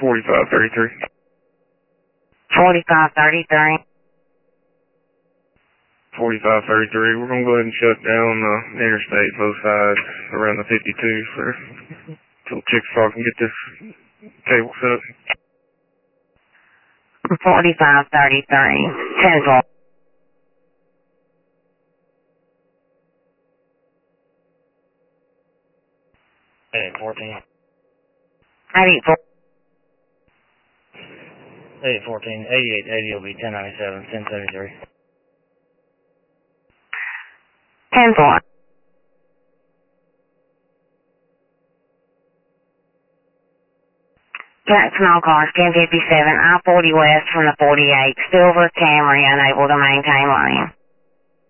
4533. 4533. 4533. We're going to go ahead and shut down the interstate both sides around the 52 till Chickasaw can get this cable set up. 4533. 10-4. Hey, 14. 84. 8814. 8880 will be 1097, 1073. 10-4. Jackson all cars, 1057, I-40 west from the 48, Silver Camry, unable to maintain lane.